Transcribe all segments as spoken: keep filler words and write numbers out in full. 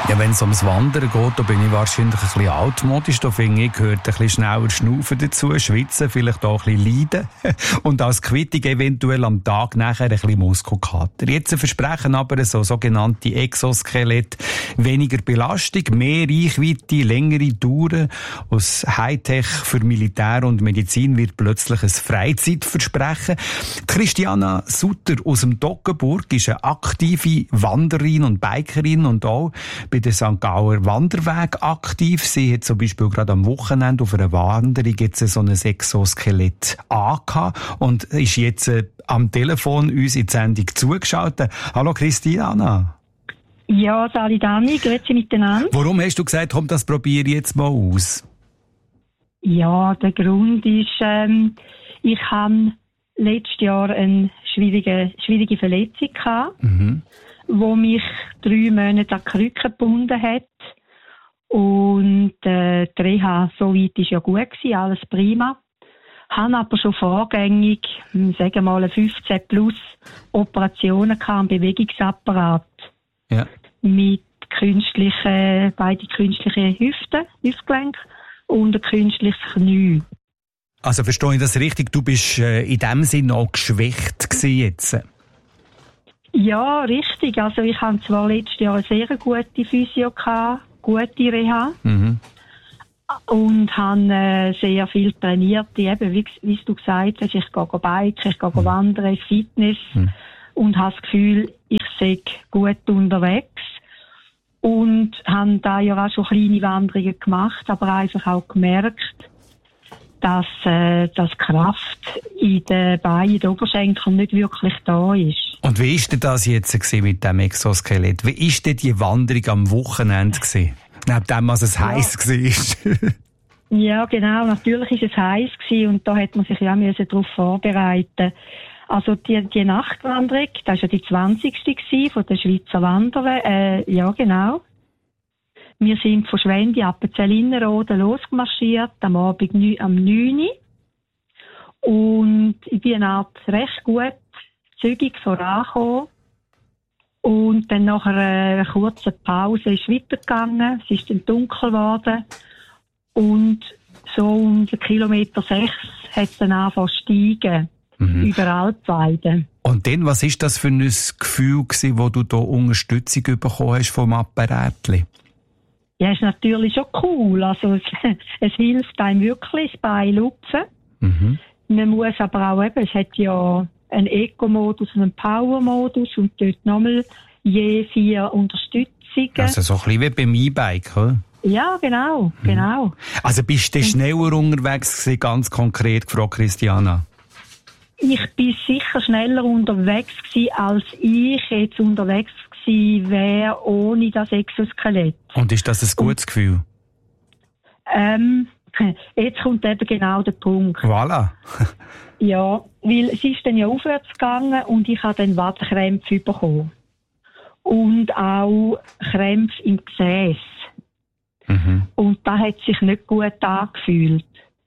Ja, wenn es ums Wandern geht, da bin ich wahrscheinlich ein bisschen altmodisch. Da finde ich, gehört ein bisschen schneller Schnaufen dazu, schwitzen, vielleicht auch ein bisschen leiden. Und als Quittung eventuell am Tag nachher ein bisschen Muskelkater. Jetzt versprechen aber so sogenannte Exoskelett weniger Belastung, mehr Reichweite, längere Touren. Aus Hightech für Militär und Medizin wird plötzlich ein Freizeitversprechen. Christiana Sutter aus dem Toggenburg ist eine aktive Wanderin und Bikerin und auch bei der Sankt Gauer Wanderweg aktiv. Sie hat zum Beispiel gerade am Wochenende auf einer Wanderung jetzt so ein Exoskelett angehabt und ist jetzt äh, am Telefon uns in die Sendung zugeschaltet. Hallo Christiana. Ja, Sali Dani, grüezi miteinander. Warum hast du gesagt, komm, das probiere ich jetzt mal aus? Ja, der Grund ist, ähm, ich habe letztes Jahr eine schwierige, schwierige Verletzung gehabt, mhm. wo mich drei Monate an die Krücke gebunden hat. Und äh, die Reha so weit war ja gut gewesen, alles prima. Habe aber schon vorgängig, sagen wir mal, fünfzehn plus Operationen gehabt am Bewegungsapparat. Ja. Mit künstlichen, beide künstliche Hüften, Hüftgelenk und ein künstliches Knie. Also verstehe ich das richtig? Du bist äh, in dem Sinne auch geschwächt gewesen jetzt? Ja, richtig. Also ich hatte zwar letztes Jahr eine sehr gute Physio gehabt, gute Reha. Mhm. Und habe äh, sehr viel trainiert. Eben, wie, wie du gesagt hast, ich gehe biken, ich gehe mhm. wandern, Fitness. Mhm. Und habe das Gefühl, ich sei gut unterwegs. Und habe da ja auch schon kleine Wanderungen gemacht, aber einfach auch gemerkt, dass, äh, dass Kraft in den Beinen, in den Oberschenkeln nicht wirklich da ist. Und wie war denn das jetzt mit dem Exoskelett? Wie war denn die Wanderung am Wochenende gewesen? Neben dem, was es ja. heiß war. Ja, genau. Natürlich war es heiß gewesen und da hat man sich ja auch darauf vorbereiten. Also die, die Nachtwanderung, das war ja die zwanzigste von der Schweizer Wanderer. Äh, ja, genau. Wir sind von Schwendi ab Zellinerode losgemarschiert, am Abend am neun Uhr. Und ich bin eine recht gut zügig vorangekommen. Und dann nach einer kurzen Pause ist es weitergegangen. Es ist dann dunkel geworden. Und so um den Kilometer sechs hat es dann angefangen zu steigen. Mhm. Über Alpweide. Und dann, was ist das für ein Gefühl gewesen, wo du da Unterstützung bekommen hast vom Apparatli? Ja, ist natürlich schon cool. Also, es, es hilft einem wirklich, das Bein lupfen. Mhm. Man muss aber auch eben, es hat ja einen Eco-Modus und einen Power-Modus und dort nochmal je vier Unterstützungen. Also so ein bisschen wie beim E-Bike, oder? Ja, genau, mhm. genau. Also bist du schneller unterwegs gewesen, ganz konkret gefragt, Christiana? Ich bin sicher schneller unterwegs gewesen, als ich jetzt unterwegs gewesen wäre ohne das Exoskelett. Und ist das ein gutes Und, Gefühl? Ähm, jetzt kommt eben genau der Punkt. Voilà. Ja, weil es ist dann ja aufwärts gegangen und ich habe dann Wadenkrämpfe bekommen. Und auch Krämpfe im Gesäß. Mhm. Und das hat sich nicht gut angefühlt.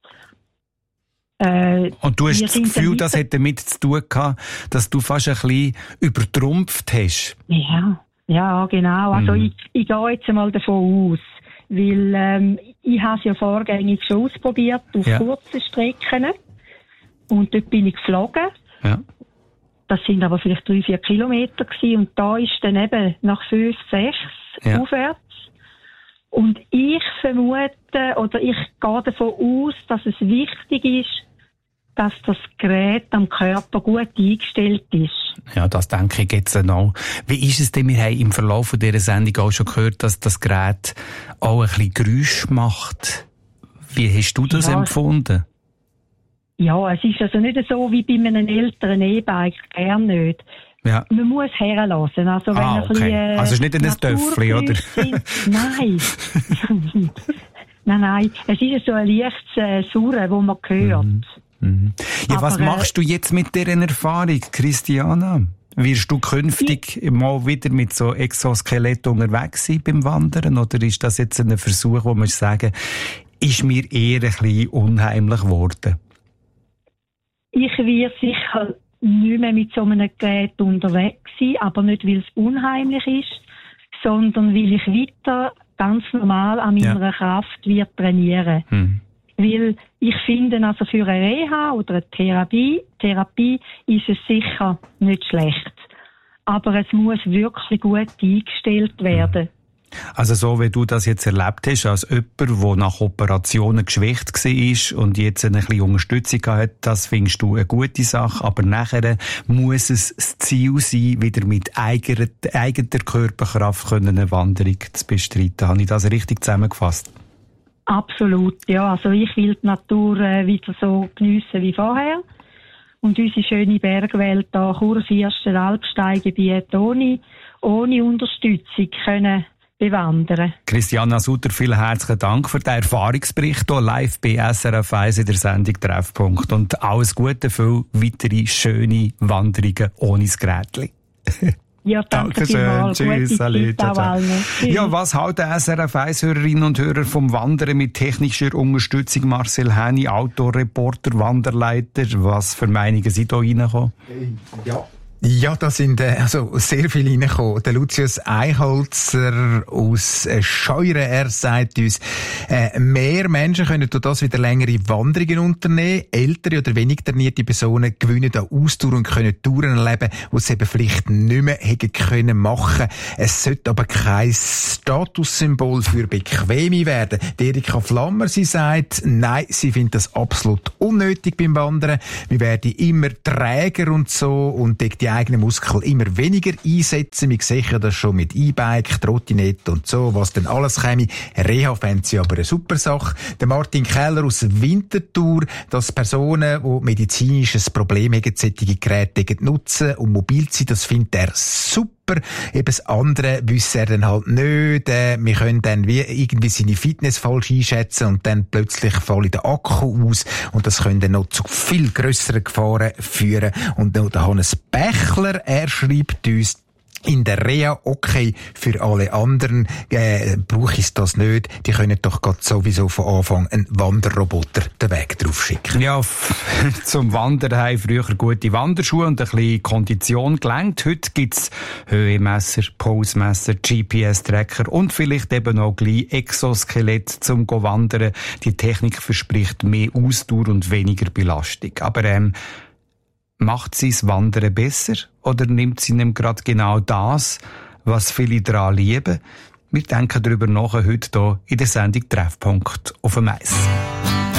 Äh, und du hast das Gefühl, das hätte damit zu tun gehabt, dass du fast ein bisschen übertrumpft hast? Ja, ja, genau. Also mhm. ich, ich gehe jetzt einmal davon aus, weil ähm, ich habe es ja vorgängig schon ausprobiert auf ja. kurzen Strecken und dort bin ich geflogen. Ja. Das sind aber vielleicht drei, vier Kilometer gewesen und da ist dann eben nach fünf, sechs ja. aufwärts. Und ich vermute, oder ich gehe davon aus, dass es wichtig ist, dass das Gerät am Körper gut eingestellt ist. Ja, das denke ich jetzt auch. Wie ist es denn? Wir haben im Verlauf dieser Sendung auch schon gehört, dass das Gerät auch ein bisschen Geräusch macht. Wie hast du das ja. empfunden? Ja, es ist also nicht so wie bei einem älteren E-Bike, gern nicht. Ja. Man muss herlassen. Also, wenn ah, ein okay. bisschen, äh, also es ist nicht ein Töffli, oder? Sind. Nein. nein, nein. Es ist so ein leichtes äh, Surren, das man hört. Mhm. Mhm. Ja, aber, was machst du jetzt mit dieser Erfahrung, Christiana? Wirst du künftig ich, mal wieder mit so Exoskelett unterwegs sein beim Wandern? Oder ist das jetzt ein Versuch, wo man sagen, ist mir eher ein bisschen unheimlich geworden? Ich werde sicher nicht mehr mit so einem Gerät unterwegs sein, aber nicht, weil es unheimlich ist, sondern weil ich weiter ganz normal an meiner ja. Kraft wird trainieren. Hm. Weil ich finde, also für eine Reha oder eine Therapie, Therapie ist es sicher nicht schlecht. Aber es muss wirklich gut eingestellt werden. Also so, wie du das jetzt erlebt hast, als jemand, der nach Operationen geschwächt war und jetzt eine bisschen Unterstützung hat, das findest du eine gute Sache. Aber nachher muss es das Ziel sein, wieder mit eigener, eigener Körperkraft eine Wanderung zu bestreiten. Habe ich das richtig zusammengefasst? Absolut, ja. Also ich will die Natur äh, wieder so geniessen wie vorher. Und unsere schöne Bergwelt da, Kurfürsten, Alpsteingebiet, ohne, ohne Unterstützung können bewandern. Christiana Sutter, vielen herzlichen Dank für den Erfahrungsbericht hier live bei S R F eins in der Sendung Treffpunkt. Und alles Gute für weitere schöne Wanderungen ohne das Gerätchen. Ja, danke vielmals. Tschüss, salut, ciao, ciao. Ja, was halten S R F eins-Hörerinnen und Hörer vom Wandern mit technischer Unterstützung? Marcel Häni, Autoreporter, Wanderleiter. Was für Meinungen sind da reingekommen? Ja. Ja, da sind äh, also sehr viele reingekommen. Der Lucius Eichholzer aus äh, Scheuren, er sagt uns, äh, mehr Menschen können durch das wieder längere Wanderungen unternehmen. Ältere oder wenig trainierte Personen gewinnen da Ausdauer und können Touren erleben, die sie eben vielleicht nicht mehr hätten können machen. Es sollte aber kein Statussymbol für Bequeme werden. Die Erika Flammer, sie sagt, nein, sie findet das absolut unnötig beim Wandern. Wir werden immer träger und so und die eigenen Muskeln immer weniger einsetzen. Wir sehen ja das schon mit E-Bike, Trottinette und so, was denn alles käme. Reha fände sie aber eine super Sache. Der Martin Keller aus Winterthur, dass Personen, die medizinisches Problem haben, solche Geräte nutzen und mobil sind, das findet er super. Eben das andere wüsste er dann halt nicht. Äh, wir können dann wie irgendwie seine Fitness falsch einschätzen und dann plötzlich fällt der Akku aus und das könnte dann noch zu viel grösseren Gefahren führen. Und noch der Hannes Bächler, er schreibt uns, in der Reha okay, für alle anderen äh, brauche ich das nicht. Die können doch gerade sowieso von Anfang einen Wanderroboter den Weg drauf schicken. Ja, zum Wandern haben früher gute Wanderschuhe und ein bisschen Kondition gelangt. Heute gibt's Höhemesser, Pulsmesser, G P S-Tracker und vielleicht eben auch gleich Exoskelett zum go wandern. Die Technik verspricht mehr Ausdauer und weniger Belastung. Aber ähm, macht sie das Wandern besser oder nimmt sie ihm gerade genau das, was viele daran lieben? Wir denken darüber nach heute hier in der Sendung Treffpunkt auf dem Eis.